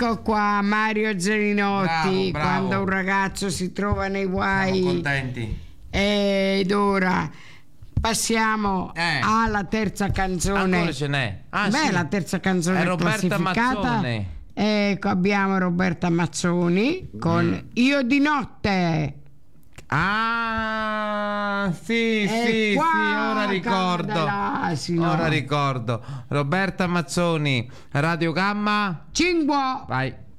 Ecco qua Mario Zaninotti. Bravo. Quando un ragazzo si trova nei Siamo guai. contenti. Ed ora passiamo alla terza canzone. Ancora ce n'è. Sì. La terza canzone è Roberta classificata. Mazzone. Ecco, abbiamo Roberta Mazzoni con Io di notte. Sì, ora ricordo. Ora ricordo. Roberta Mazzoni, Radio Gamma. Cinguo. Vai.